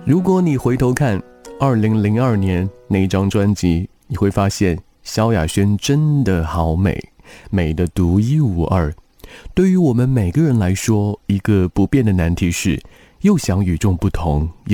如果你回头看2002年那张专辑，你会发现萧亚轩真的好美，美得独一无二。对于我们每个人来说，一个不变的难题是，又想与众不同，